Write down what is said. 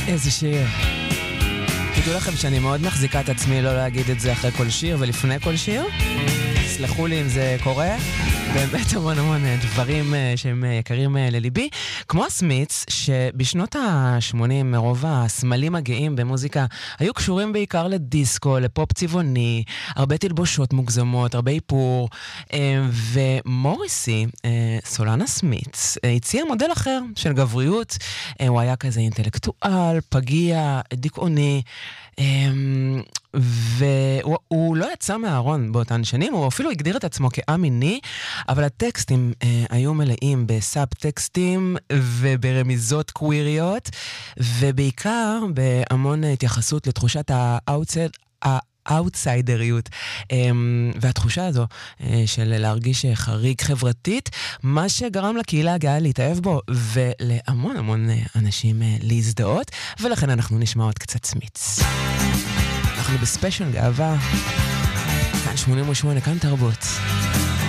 איזה שיר. תדעו לכם שאני מאוד מחזיקה את עצמי לא להגיד את זה אחרי כל שיר ולפני כל שיר. סלחו לי אם זה קורה. באמת המון דברים שהם יקרים לליבי. כמו הסמיץ, שבשנות ה-80 מרוב הסמלים הגאים במוזיקה היו קשורים בעיקר לדיסקו, לפופ צבעוני, הרבה תלבושות מוגזמות, הרבה איפור. ומוריסי, סולן הסמיץ, הציע מודל אחר של גבריות. הוא היה כזה אינטלקטואל, פגיע, דיכאוני. והוא לא יצא מהארון באותן שנים, הוא אפילו הגדיר את עצמו כא-מיני, אבל הטקסטים היו מלאים בסאב-טקסטים וברמיזות קוויריות, ובעיקר בהמון התייחסות לתחושת האוטסיידריות, והתחושה הזו של להרגיש חריג חברתית, מה שגרם לקהילה הגאה להתאהב בו, ולהמון אנשים להזדהות, ולכן אנחנו נשמע עוד קצת סמיץ. אנחנו בספיישל גאווה, כאן 88, כאן תרבות.